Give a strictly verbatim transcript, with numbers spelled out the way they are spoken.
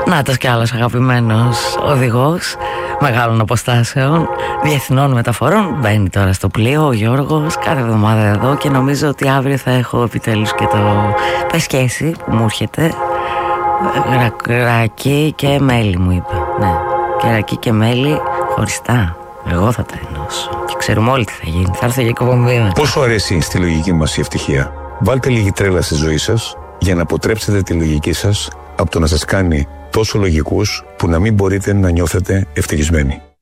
Νάτας κι άλλος αγαπημένος οδηγός μεγάλων αποστάσεων, διεθνών μεταφορών. Μπαίνει τώρα στο πλοίο ο Γιώργος κάθε εβδομάδα εδώ και νομίζω ότι αύριο θα έχω επιτέλους και το πεσκέσι που μου έρχεται. Ρακί και μέλι μου είπε. Ναι, και ρακί και μέλι χωριστά. Εγώ θα τα ενώσω και ξέρουμε όλοι τι θα γίνει. Θα έρθω για εκπομπή. Πόσο αρέσει στη λογική μας η ευτυχία? Βάλτε λίγη τρέλα στη ζωή σας για να αποτρέψετε τη λογική σας από το να σας κάνει τόσο λογικούς που να μην μπορείτε να νιώθετε ευτυχισμένοι.